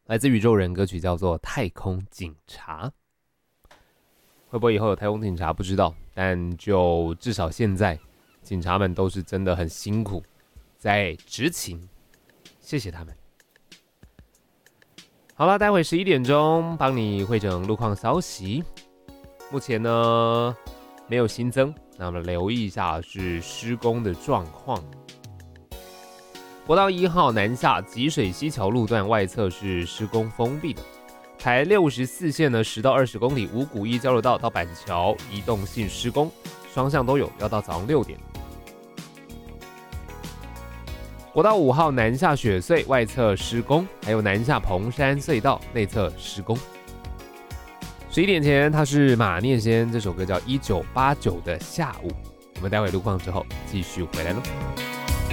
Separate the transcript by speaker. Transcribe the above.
Speaker 1: 来自宇宙人歌曲叫做《太空警察》。会不会以后有太空警察不知道，但就至少现在，警察们都是真的很辛苦，在执勤，谢谢他们。好了，待会11点钟帮你汇整路况消息。目前呢没有新增，那么留意一下是施工的状况。国道1号南下吉水溪桥路段外侧是施工封闭的。台64线呢10到20公里五股一交流道到板桥移动性施工，双向都有，要到早上6点。国道5号南下雪隧外侧施工，还有南下蓬山隧道内侧施工。11点前，它是马念先这首歌叫《1989的下午》。我们待会路况之后继续回来喽。